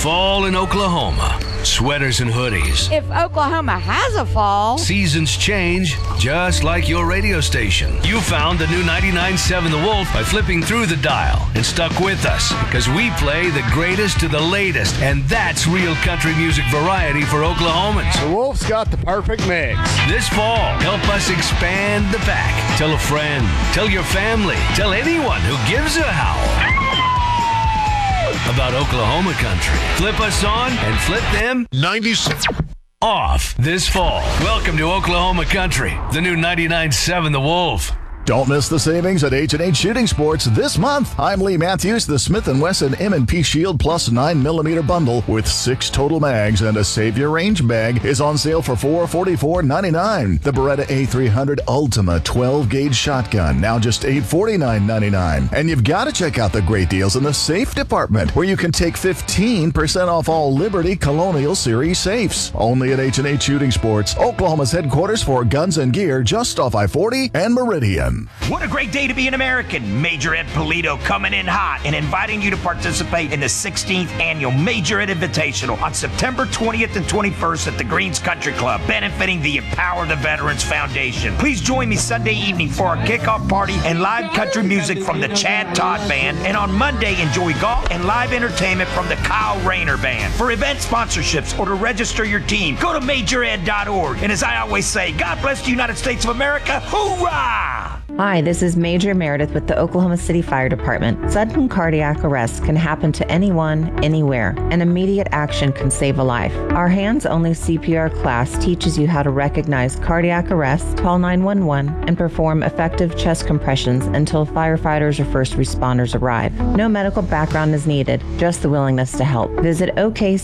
Fall in Oklahoma. Sweaters and hoodies. If Oklahoma has a fall. Seasons change, just like your radio station. You found the new 99.7 The Wolf by flipping through the dial and stuck with us because we play the greatest to the latest, and that's real country music variety for Oklahomans. The Wolf's got the perfect mix. This fall, help us expand the pack. Tell a friend, tell your family, tell anyone who gives a howl about Oklahoma country. Flip us on and flip them 96 off this fall. Welcome to Oklahoma country, the new 99.7 The Wolf. Don't miss the savings at H&H Shooting Sports this month. I'm Lee Matthews. The Smith & Wesson M&P Shield Plus 9mm bundle with 6 total mags and a Save Your Range bag is on sale for $444.99. The Beretta A300 Ultima 12-gauge shotgun, now just $849.99. And you've got to check out the great deals in the safe department, where you can take 15% off all Liberty Colonial Series safes. Only at H&H Shooting Sports, Oklahoma's headquarters for guns and gear, just off I-40 and Meridian. What a great day to be an American. Major Ed Polito coming in hot and inviting you to participate in the 16th Annual Major Ed Invitational on September 20th and 21st at the Greens Country Club, benefiting the Empower the Veterans Foundation. Please join me Sunday evening for our kickoff party and live country music from the Chad Todd Band, and on Monday enjoy golf and live entertainment from the Kyle Rayner Band. For event sponsorships or to register your team, go to majored.org. And as I always say, God bless the United States of America. Hoorah! Hi, this is Major Meredith with the Oklahoma City Fire Department. Sudden cardiac arrest can happen to anyone, anywhere, and immediate action can save a life. Our hands-only CPR class teaches you how to recognize cardiac arrest, call 911, and perform effective chest compressions until firefighters or first responders arrive. No medical background is needed, just the willingness to help. Visit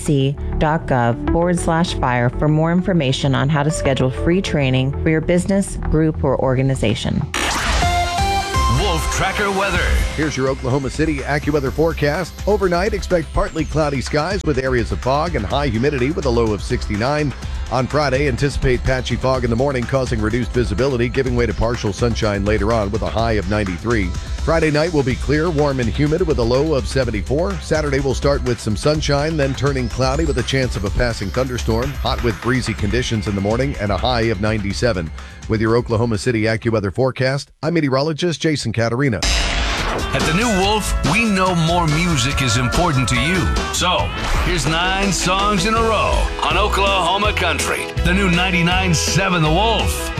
okc.gov/fire for more information on how to schedule free training for your business, group, or organization. Wolf Tracker weather. Here's your Oklahoma City AccuWeather forecast. Overnight, expect partly cloudy skies with areas of fog and high humidity with a low of 69. On Friday, anticipate patchy fog in the morning, causing reduced visibility, giving way to partial sunshine later on with a high of 93. Friday night will be clear, warm and humid with a low of 74. Saturday will start with some sunshine, then turning cloudy with a chance of a passing thunderstorm. Hot with breezy conditions in the morning and a high of 97. With your Oklahoma City AccuWeather forecast, I'm meteorologist Jason Caterina. At the New Wolf, we know more music is important to you. So, here's 9 songs in a row on Oklahoma country, the new 99.7 The Wolf.